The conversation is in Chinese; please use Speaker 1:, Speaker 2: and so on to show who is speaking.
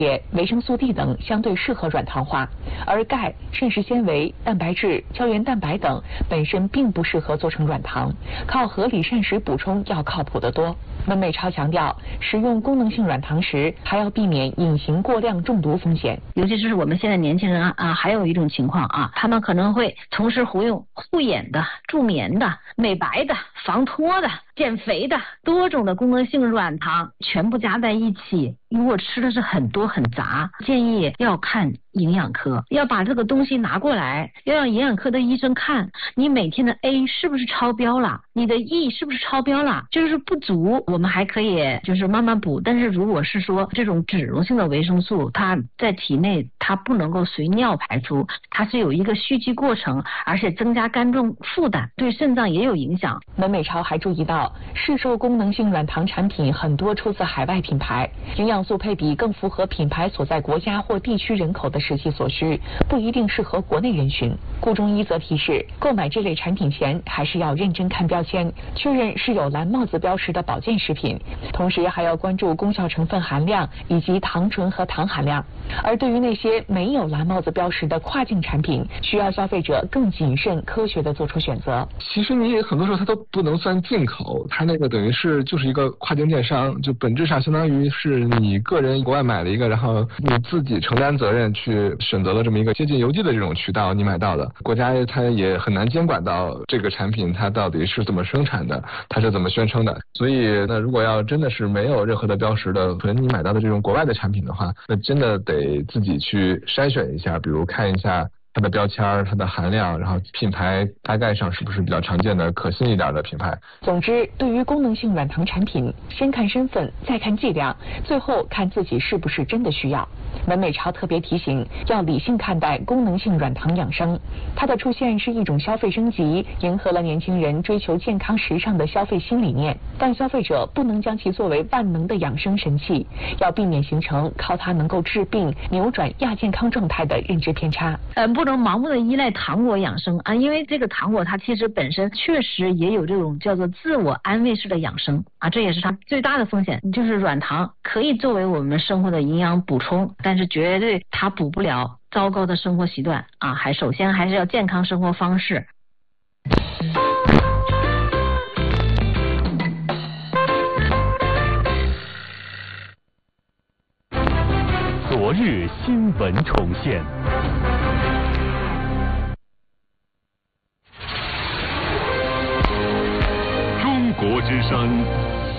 Speaker 1: 铁、维生素 D 等相对适合软糖化，而钙、膳食纤维、蛋白质、胶原蛋白等本身并不适合做成软糖，靠合理膳食补充要靠谱得多。温美超强调，使用功能性软糖时还要避免隐形过量中毒风险。
Speaker 2: 尤其是我们现在年轻人还有一种情况他们可能会同时服用护眼的、助眠的、美白的、防脱的、减肥的多种的功能性软糖全部加在一起。如果吃的是很多很杂，建议要看营养科，要把这个东西拿过来，要让营养科的医生看你每天的 A 是不是超标了，你的 E 是不是超标了，就是不足，我们还可以就是慢慢补。但是如果是说这种脂溶性的维生素，它在体内它不能够随尿排出，它是有一个蓄积过程，而且增加肝脏负担，对肾脏也有影响。
Speaker 1: 温美超还注意到，市售功能性软糖产品很多出自海外品牌，营养素配比更符合品牌所在国家或地区人口的实际所需，不一定适合国内人群。顾中医则提示，购买这类产品前还是要认真看标签，确认是有蓝帽子标识的保健食品，同时还要关注功效成分含量以及糖醇和糖含量。而对于那些没有蓝帽子标识的跨境产品，需要消费者更谨慎科学地做出选择。
Speaker 3: 其实你很多时候它都不能算进口，它那个等于是就是一个跨境电商，就本质上相当于是你个人国外买了一个，然后你自己承担责任去选择了这么一个接近邮寄的这种渠道，你买到的，国家它也很难监管到这个产品它到底是怎么生产的，它是怎么宣称的。所以那如果要真的是没有任何的标识的，可能你买到的这种国外的产品的话，那真的得自己去筛选一下，比如看一下它的标签、它的含量，然后品牌大概上是不是比较常见的、可信一点的品牌。
Speaker 1: 总之，对于功能性软糖产品，先看身份，再看剂量，最后看自己是不是真的需要。温美超特别提醒，要理性看待功能性软糖养生，它的出现是一种消费升级，迎合了年轻人追求健康时尚的消费新理念，但消费者不能将其作为万能的养生神器，要避免形成靠它能够治病、扭转亚健康状态的认知偏差。
Speaker 2: 不能盲目的依赖糖果养生因为这个糖果它其实本身确实也有这种叫做自我安慰式的养生这也是它最大的风险。就是软糖可以作为我们生活的营养补充，但是绝对它补不了糟糕的生活习惯首先还是要健康生活方式。
Speaker 4: 昨日新闻重现。中国之声